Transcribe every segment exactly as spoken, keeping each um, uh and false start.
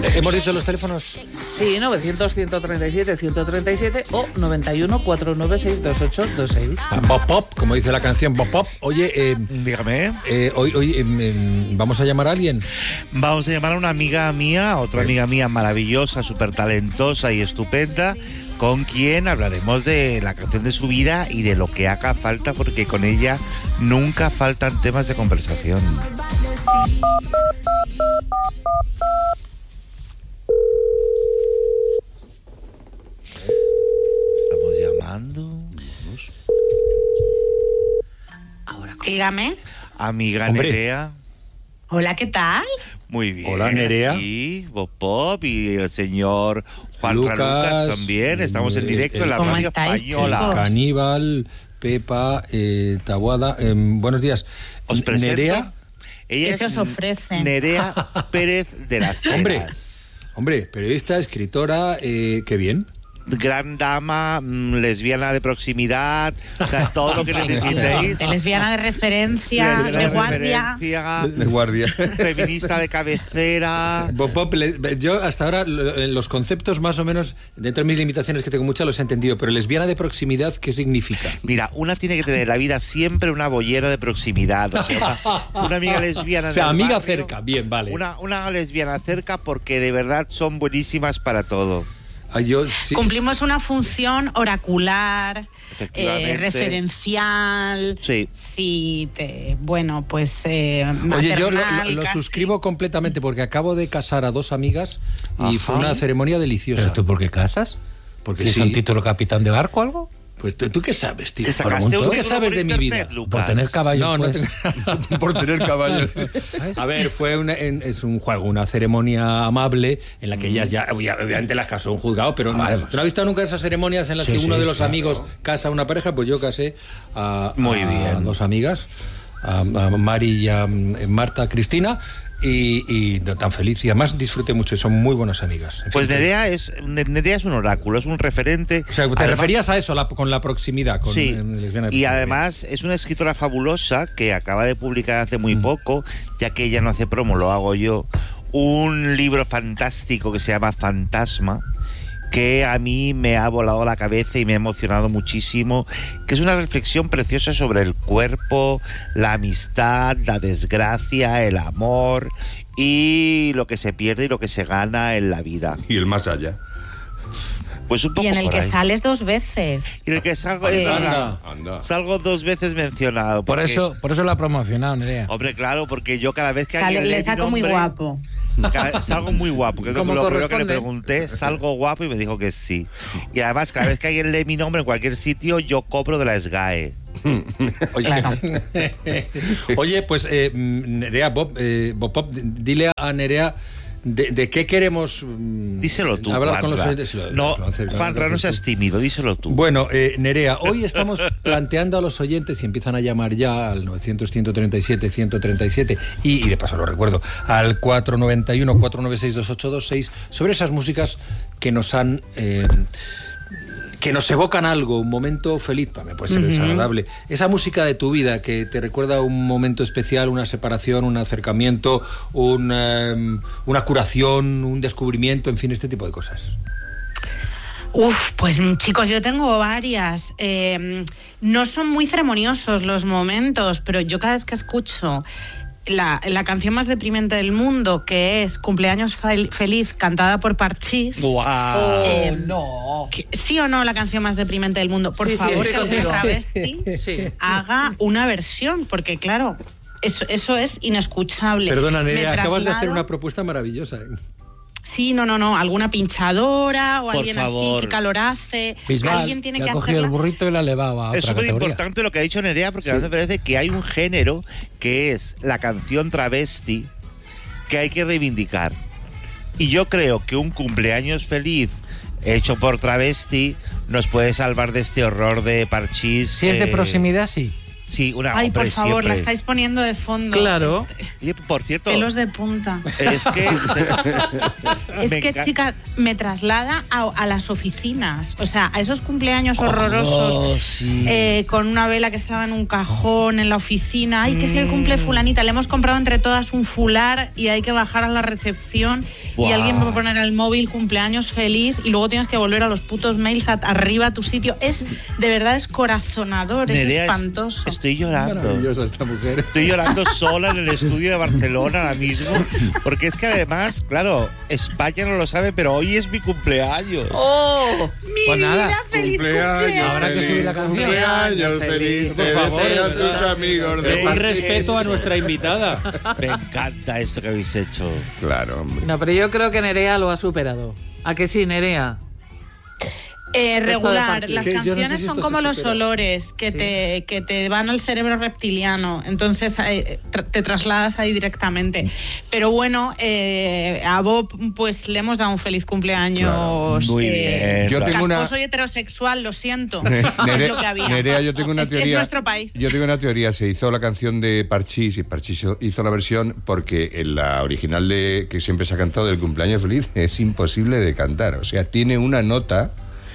¿Hemos dicho los teléfonos? Sí, novecientos, ciento treinta y siete, ciento treinta y siete o noventa y uno, cuatrocientos noventa y seis, veintiocho veintiséis. Ah, Bob Pop, como dice la canción Bob Pop. Oye, eh, dígame. Eh, hoy hoy eh, eh, ¿vamos a llamar a alguien? Vamos a llamar a una amiga mía, otra Bien. amiga mía maravillosa, súper talentosa y estupenda, con quien hablaremos de la canción de su vida y de lo que haga falta, porque con ella nunca faltan temas de conversación. Estamos llamando. Ahora, dígame. Amiga Hombre. Nerea. Hola, ¿qué tal? Muy bien. Hola, Nerea. Y Bob Pop y el señor Juan Lucas, Lucas también. Estamos en eh, directo eh, en la ¿Cómo radio estáis, española. chicos? Caníbal, Pepa, eh, Taboada. Eh, buenos días. Os presento. Nerea. Ella ¿Qué es se os ofrece? Nerea Pérez de las Heras. Hombre. Hombre, periodista, escritora, eh, qué bien. Gran dama, mm, lesbiana de proximidad, o sea, todo lo que necesitéis. De lesbiana de referencia, Lesbiana de guardia. referencia, De guardia. feminista de cabecera. Bob Pop, le- yo hasta ahora lo- los conceptos más o menos, dentro de mis limitaciones que tengo muchas, los he entendido, pero lesbiana de proximidad, ¿qué significa? Mira, una tiene que tener en la vida siempre una bollera de proximidad. O sea, una, una amiga lesbiana. O sea, del amiga barrio, cerca, bien, vale. Una, una lesbiana cerca porque de verdad son buenísimas para todo. Ah, yo, sí. Cumplimos una función oracular, Efectivamente. eh, referencial. Sí. Sí, te, bueno, pues. Eh, Oye, yo lo, maternal, lo- lo casi. suscribo completamente porque acabo de casar a dos amigas y Ajá. fue una ceremonia deliciosa. ¿Pero tú por qué casas? Porque ¿Es sí. un título capitán de barco o algo? Pues tú, ¿tú qué sabes, tío? ¿Te sacaste ¿Tú un qué título sabes por de mi internet, vida? Lucas? Por tener caballo. No, no pues. tengo- por tener caballos. A ver, fue una, en- es un juego, una ceremonia amable en la que ellas ya, obvia- obviamente las casó un juzgado, pero Vale, no, pues. ¿tú no has visto nunca esas ceremonias en las Sí, que uno sí, de los claro. amigos casa a una pareja? Pues yo casé a, Muy a bien. dos amigas, a, a Mari y a mm, Marta Cristina, y, y tan feliz. Y además disfruté mucho y son muy buenas amigas. En Pues fin, Nerea es, Nerea es un oráculo, es un referente. O sea, te Además- referías a eso, la- con la proximidad. Con, Sí, eh, lesbiana de y proximidad. además es una escritora fabulosa que acaba de publicar hace muy poco, ya que ella no hace promo, lo hago yo, un libro fantástico que se llama Fantasma, que a mí me ha volado la cabeza y me ha emocionado muchísimo, que es una reflexión preciosa sobre el cuerpo, la amistad, la desgracia, el amor y lo que se pierde y lo que se gana en la vida. Y el más allá. Pues un poco Y en el por que ahí. sales dos veces. Y en el que salgo, Eh, es verdad, Anda. salgo dos veces mencionado. Por porque- eso, por eso lo ha promocionado, Nerea. Hombre, claro, porque yo cada vez que Sale- alguien lee le mi saco muy nombre, guapo. cada- salgo muy guapo, que es lo, Como lo primero que le corresponde. pregunté, salgo guapo y me dijo que sí. Y además, cada vez que alguien lee mi nombre en cualquier sitio, yo cobro de la S G A E. Oye, Claro. Oye, pues eh, Nerea, Bob, eh, Bob Pop, dile a Nerea de, de qué queremos mm, Díselo tú, hablar con los Juanra. oyentes. Sí, lo- No, lo hace- lo Juanra, no haces seas tú. tímido, díselo tú. Bueno, eh, Nerea, hoy estamos planteando a los oyentes, y empiezan a llamar ya al novecientos, ciento treinta y siete, ciento treinta y siete y, y de paso lo recuerdo, al cuatro nueve uno, cuatro nueve seis, dos ocho dos seis, sobre esas músicas que nos han... eh, que nos evocan algo, un momento feliz, también puede ser desagradable. Esa música de tu vida que te recuerda un momento especial, una separación, un acercamiento, un, eh, una curación, un descubrimiento, en fin, este tipo de cosas. Uf, pues chicos, yo tengo varias. Eh, no son muy ceremoniosos los momentos, pero yo cada vez que escucho la, la canción más deprimente del mundo, que es Cumpleaños fel- Feliz, cantada por Parchís. ¡Guau! Oh, Eh, no. que- ¿Sí o no la canción más deprimente del mundo? Por Sí, sí, favor, estoy que algún contigo. travesti Sí. haga una versión, porque claro, eso, eso es inescuchable. Perdona, Me Nerea, acabas de hacer traslado- una propuesta maravillosa. ¿eh? Sí, no, no, no, alguna pinchadora o Por alguien favor. así que calorace. Bisbal, Alguien tiene que que ha cogido el hacerla. burrito y la elevaba a otra Es súper categoría. importante lo que ha dicho Nerea, porque a mí me parece que hay un género que es la canción travesti que hay que reivindicar. Y yo creo que un cumpleaños feliz hecho por travesti nos puede salvar de este horror de Parchís. Si es de eh, proximidad, sí. Sí, una Ay, hombre, por favor, siempre. la estáis poniendo de fondo. Claro. Este, Oye, por cierto, pelos de punta. es que... Es me que, encanta- chicas, me traslada a, a las oficinas. O sea, a esos cumpleaños horrorosos. Oh, sí. eh, con una vela que estaba en un cajón en la oficina. Ay, que es el cumple fulanita. Le hemos comprado entre todas un fular y hay que bajar a la recepción. Buah. Y alguien va a poner el móvil cumpleaños feliz y luego tienes que volver a los putos mails a, arriba a tu sitio. Es, de verdad, es corazonador, es Nerea, es- espantoso. Estoy llorando. Maravillosa esta mujer. Estoy llorando sola en el estudio de Barcelona ahora mismo, porque es que además, claro, España no lo sabe, pero hoy es mi cumpleaños. ¡Oh! Mi Pues nada, vida, feliz Cumpleaños, Habrá que feliz, subir la canción. Cumpleaños Feliz, feliz, por te favor, desean de verdad. tus amigos de Un parte. respeto a nuestra invitada. Me encanta esto que habéis hecho. Claro, hombre. No, pero yo creo que Nerea lo ha superado. ¿A que sí, Nerea? Eh, Esto de regular, parches. las Que yo no sé canciones si son esto como se los supera. olores que, Sí. te, que te van al cerebro reptiliano, entonces eh, tra- te trasladas ahí directamente. Pero bueno, eh, a Bob pues le hemos dado un feliz cumpleaños. Claro, muy bien. Yo tengo una- Casposo y heterosexual, lo siento. Ne- es Nere- lo que había. Nerea, yo tengo una Es que es teoría. nuestro país. Yo tengo una teoría. Se hizo la canción de Parchís y Parchís hizo la versión porque en la original de que siempre se ha cantado del cumpleaños feliz es imposible de cantar. O sea, tiene una nota.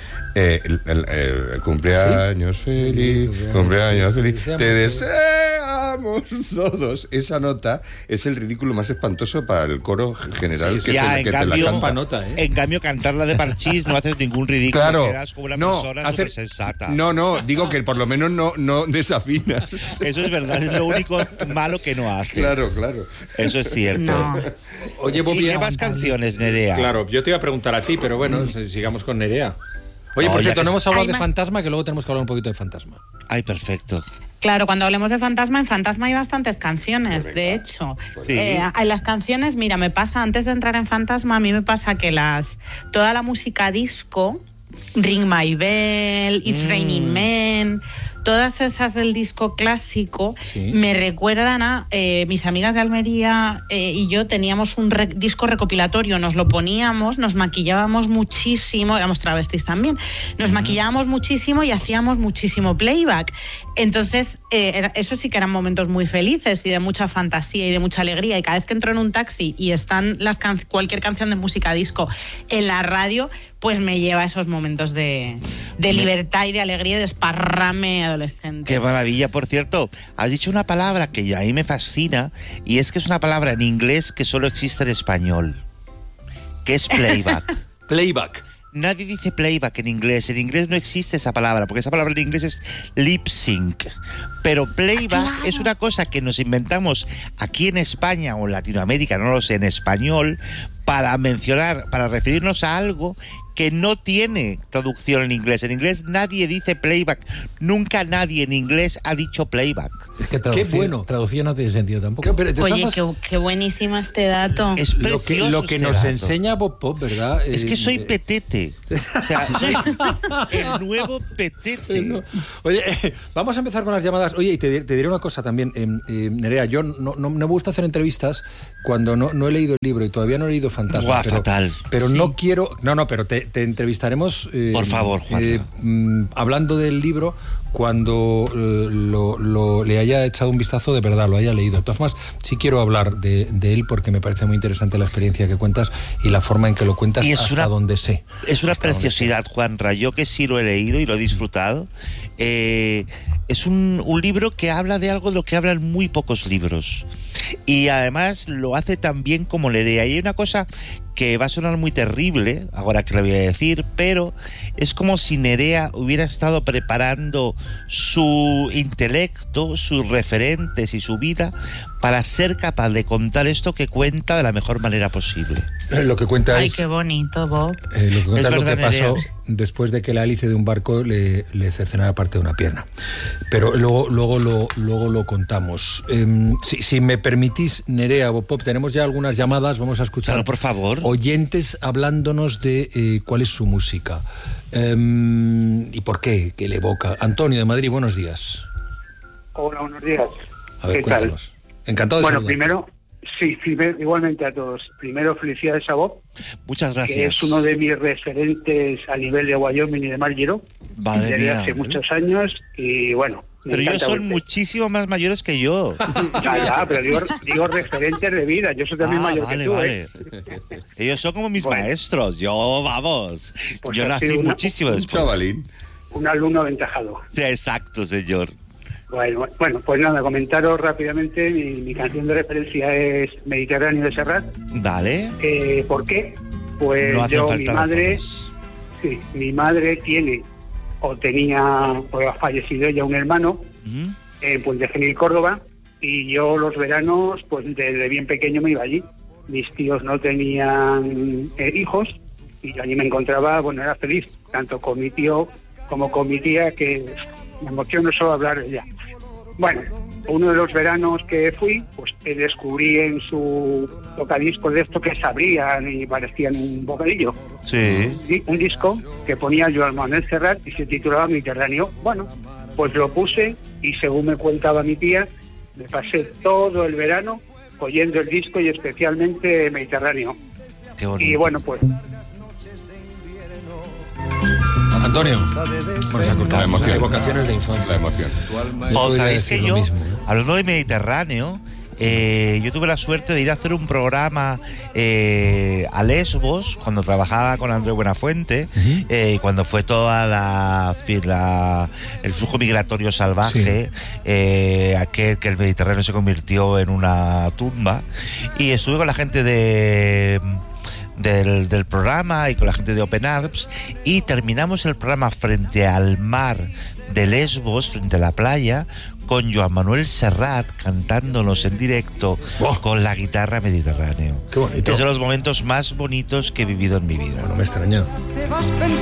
Eh, el, el- el cumpleaños feliz, Sí, cumpleaños feliz, deseamos te todos. deseamos todos. Esa nota es el ridículo más espantoso para el coro general que, Ya, te, en que te cambio, la canta. nota, ¿eh? en cambio, cantarla de Parchís no haces ningún ridículo. Claro, Eras como una no, persona hacer- súper sensata. no, no, digo que por lo menos no, no desafinas. Eso es verdad, es lo único malo que no haces. Claro, claro. Eso es cierto. No. Oye, ¿Y Bobby, qué más canciones, Nerea? Claro, yo te iba a preguntar a ti, pero bueno, sigamos con Nerea. Oye, No, por ya cierto, que no es- hemos hablado Hay de más- Fantasma, que luego tenemos que hablar un poquito de Fantasma. Ay, perfecto. Claro, cuando hablemos de Fantasma, en Fantasma hay bastantes canciones, de hecho. Sí. Eh, en las canciones, mira, me pasa, antes de entrar en Fantasma, a mí me pasa que las toda la música disco, Ring My Bell, It's Mm. Raining Men, todas esas del disco clásico, Sí. me recuerdan a eh, mis amigas de Almería eh, y yo teníamos un re- disco recopilatorio, nos lo poníamos, nos maquillábamos muchísimo, éramos travestis también, nos maquillábamos muchísimo y hacíamos muchísimo playback. Entonces, eh, era- eso sí que eran momentos muy felices y de mucha fantasía y de mucha alegría. Y cada vez que entro en un taxi y están las can- cualquier canción de música disco en la radio, pues me lleva a esos momentos de, de libertad y de alegría y de esparrame adolescente. Qué maravilla, por cierto. Has dicho una palabra que a mí me fascina y es que es una palabra en inglés que solo existe en español, que es playback. Playback. Nadie dice playback en inglés. En inglés no existe esa palabra, porque esa palabra en inglés es lip sync. Pero playback Claro. es una cosa que nos inventamos aquí en España o en Latinoamérica, no lo sé, en español, para mencionar, para referirnos a algo que no tiene traducción en inglés. En inglés nadie dice playback. Nunca nadie en inglés ha dicho playback. Es que traducir, bueno. traducir no tiene sentido tampoco. Pero de Oye, todas qué, formas, qué buenísimo este dato. Es lo que, precioso lo que este nos dato. enseña Bob Pop, ¿verdad? Es que Eh, soy eh, petete. O sea, soy el nuevo petete. No. Oye, eh, vamos a empezar con las llamadas. Oye, y te, te diré una cosa también, eh, eh, Nerea, yo no, no, no me gusta hacer entrevistas cuando no, no he leído el libro y todavía no he leído Fantasma. Buah, pero, fatal. Pero Sí. no quiero... No, no, pero te, te entrevistaremos... eh, Por favor, Juanra. eh, mm, hablando del libro, cuando eh, lo, lo- le haya echado un vistazo de verdad, lo haya leído. De todas formas, sí quiero hablar de, de él porque me parece muy interesante la experiencia que cuentas y la forma en que lo cuentas Y es hasta una- donde sé. Es una Hasta donde preciosidad, Juanra. Yo que sí lo he leído y lo he disfrutado. eh, es un, un libro que habla de algo de lo que hablan muy pocos libros. Y además lo hace tan bien como Nerea. Y hay una cosa que va a sonar muy terrible, ahora que lo voy a decir, pero es como si Nerea hubiera estado preparando su intelecto, sus referentes y su vida para ser capaz de contar esto que cuenta de la mejor manera posible. sé. Lo que cuenta Ay, es... qué bonito, Bob. Eh, lo que cuenta es lo que verdad, pasó Nerea. después de que la hélice de un barco le, le cercenara parte de una pierna. Pero luego, luego, lo, luego lo contamos. Eh, si, si me permitís, Nerea, Bob Pop, tenemos ya algunas llamadas, vamos a escuchar Claro, por favor. oyentes hablándonos de eh, cuál es su música eh, y por qué, que le evoca. Antonio de Madrid, buenos días. Hola, buenos días. A ver, ¿Qué tal? cuéntanos. Encantado de Bueno, saludarte. primero, sí, primer- igualmente a todos. Primero, felicidades a Bob, Muchas que gracias. es uno de mis referentes a nivel de Wyoming y de Margero Madre desde mía. hace muchos años. Y bueno, Me Pero ellos encanta son Volpe. muchísimo más mayores que yo. Ya, ya, pero digo, digo referentes de vida. Yo soy también Ah, mayor vale, que tú, vale. ¿eh? Ellos son como mis Bueno. maestros. Yo, vamos. Pues yo ha nací sido una- muchísimo Un después. chavalín. Un alumno aventajado. Sí, exacto, señor. Bueno, bueno, pues nada, comentaros rápidamente. Mi, mi canción de referencia es Mediterráneo de Serrat. Vale. Eh, ¿Por qué? Pues No hacen yo, mi falta madre, razones. sí, mi madre tiene o tenía, o ha fallecido ella, un hermano Ujú. en Puente Genil, Córdoba, y yo los veranos, pues desde bien pequeño me iba allí. Mis tíos no tenían eh, hijos y yo allí me encontraba, bueno, era feliz, tanto con mi tío como con mi tía, que me emociono solo hablar de ella. Bueno, uno de los veranos que fui, pues eh, descubrí en su tocadiscos de esto que se abrían y parecían un bocadillo. Sí. Di- un disco que ponía Joan Manuel Serrat y se titulaba Mediterráneo. Bueno, pues lo puse y según me contaba mi tía, me pasé todo el verano oyendo el disco y especialmente Mediterráneo. Qué bonito. Y bueno, pues Antonio, bueno, se ha cortado. La emoción. Evocaciones de infancia. La emoción. Yo Pues podría sabéis decir que lo yo, mismo, ¿eh? hablando de Mediterráneo, eh, yo tuve la suerte de ir a hacer un programa eh, a Lesbos cuando trabajaba con Andrés Buenafuente, eh, cuando fue toda la, la- el flujo migratorio salvaje, eh, aquel que el Mediterráneo se convirtió en una tumba, y estuve con la gente de del, del programa y con la gente de Open Arms, y terminamos el programa frente al mar de Lesbos, frente a la playa, con Joan Manuel Serrat cantándonos en directo Wow. con la guitarra Mediterráneo. Qué bonito. Es de los momentos más bonitos que he vivido en mi vida. No me extraña.